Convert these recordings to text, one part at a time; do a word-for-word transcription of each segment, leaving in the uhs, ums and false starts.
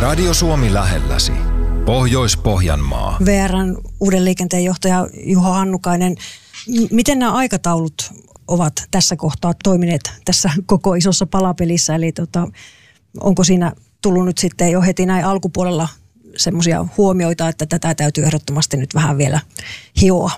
Radio Suomi lähelläsi. Pohjois-Pohjanmaa. V R:n uuden liikenteen johtaja Juho Hannukainen. M- miten nämä aikataulut ovat tässä kohtaa toimineet tässä koko isossa palapelissä? Eli tota, onko siinä tullut nyt sitten jo heti näin alkupuolella semmoisia huomioita, että tätä täytyy ehdottomasti nyt vähän vielä hioa?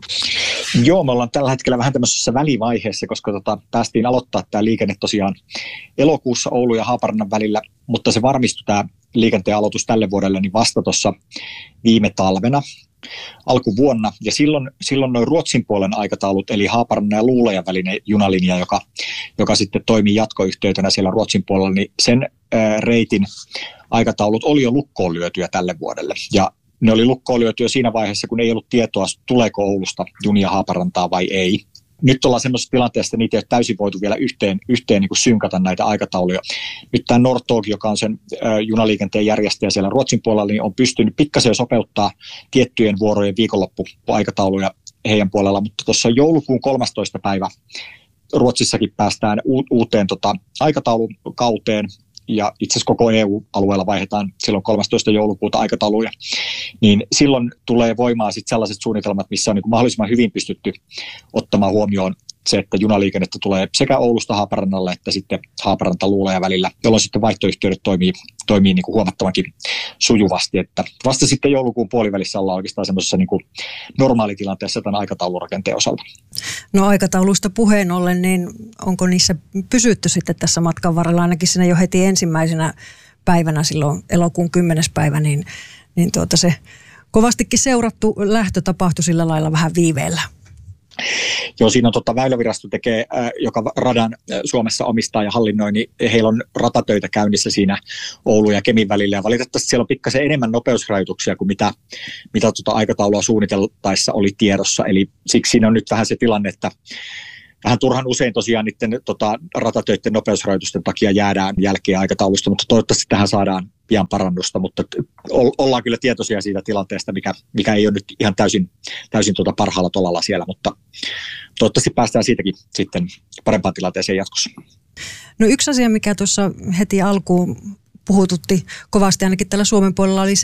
Joo, me ollaan tällä hetkellä vähän tämmöisessä välivaiheessa, koska tota, päästiin aloittaa tämä liikenne tosiaan elokuussa Oulun ja Haaparannan välillä, mutta se varmistui tämä liikenteen aloitus tälle vuodelle niin vasta tuossa viime talvena alkuvuonna. Ja silloin, silloin noin Ruotsin puolen aikataulut, eli Haaparannan ja Luulajan välinen junalinja, joka, joka sitten toimii jatkoyhteytenä siellä Ruotsin puolella, niin sen ää, reitin aikataulut oli jo lukkoon lyötyjä tälle vuodelle. Ja ne oli lukkoon lyötyä siinä vaiheessa, kun ei ollut tietoa, tuleeko Oulusta junia Haaparantaa vai ei. Nyt ollaan semmoisessa tilanteessa, että niitä ei ole täysin voitu vielä yhteen, yhteen niin kuin synkata näitä aikatauluja. Nyt tämä Norrtåg, joka on sen ä, junaliikenteen järjestäjä siellä Ruotsin puolella, niin on pystynyt pikkasen sopeuttaa tiettyjen vuorojen viikonloppuaikatauluja heidän puolella, mutta tuossa joulukuun kolmastoista päivä Ruotsissakin päästään u- uuteen tota, aikataulukauteen. Ja itse asiassa koko E U-alueella vaihdetaan silloin kolmastoista joulukuuta aikatauluja, niin silloin tulee voimaan sitten sellaiset suunnitelmat, missä on niin kuin mahdollisimman hyvin pystytty ottamaan huomioon se, että junaliikennettä tulee sekä Oulusta Haaparannalle että sitten Haaparanta-Luulaja välillä, jolloin sitten vaihtoyhteydet toimii, toimii niin kuin huomattavankin sujuvasti. Että vasta sitten joulukuun puolivälissä ollaan oikeastaan semmoisessa niin kuin normaalitilanteessa tämän aikataulurakenteen osalta. No aikatauluista puheen ollen, niin onko niissä pysytty sitten tässä matkan varrella, ainakin siinä jo heti ensimmäisenä päivänä silloin elokuun kymmenes päivä, niin, niin tuota se kovastikin seurattu lähtö tapahtui sillä lailla vähän viiveellä. Joo, siinä on totta, Väylävirasto tekee, äh, joka radan äh, Suomessa omistaa ja hallinnoi, niin heillä on ratatöitä käynnissä siinä Oulun ja Kemin välillä. Ja valitettavasti siellä on pikkasen enemmän nopeusrajoituksia kuin mitä, mitä tuota aikataulua suunniteltaessa oli tiedossa. Eli siksi siinä on nyt vähän se tilanne, että vähän turhan usein tosiaan niiden tota, ratatöiden nopeusrajoitusten takia jäädään jälkeen aikataulusta, mutta toivottavasti tähän saadaan pian parannusta, mutta ollaan kyllä tietoisia siitä tilanteesta, mikä, mikä ei ole nyt ihan täysin, täysin tuota parhaalla tolalla siellä, mutta toivottavasti päästään siitäkin sitten parempaan tilanteeseen jatkossa. No yksi asia, mikä tuossa heti alkuun puhututti kovasti ainakin tällä Suomen puolella oli se,